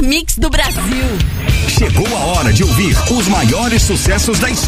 mix do Brasil. Chegou a hora de ouvir os maiores sucessos da história.